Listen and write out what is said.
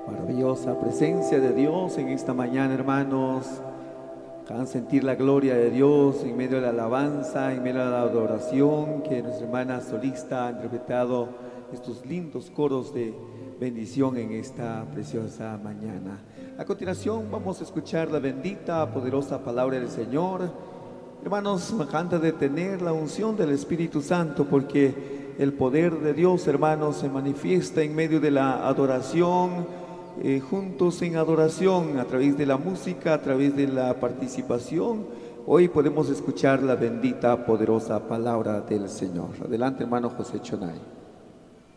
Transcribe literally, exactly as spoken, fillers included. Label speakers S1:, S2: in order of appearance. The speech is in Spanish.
S1: Maravillosa presencia de Dios en esta mañana, hermanos. Hagan sentir la gloria de Dios en medio de la alabanza, en medio de la adoración, que nuestra hermana solista ha interpretado estos lindos coros de bendición en esta preciosa mañana. A continuación vamos a escuchar la bendita, poderosa palabra del Señor. Hermanos, me encanta de tener la unción del Espíritu Santo, porque el poder de Dios, hermanos, se manifiesta en medio de la adoración, eh, juntos en adoración, a través de la música, a través de la participación. Hoy podemos escuchar la bendita, poderosa palabra del Señor. Adelante, hermano José Chonay.